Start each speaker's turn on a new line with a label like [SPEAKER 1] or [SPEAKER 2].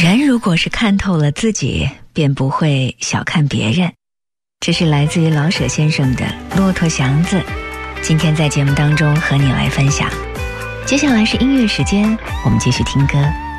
[SPEAKER 1] 人如果是看透了自己，便不会小看别人。这是来自于老舍先生的《骆驼祥子》，今天在节目当中和你来分享。接下来是音乐时间，我们继续听歌。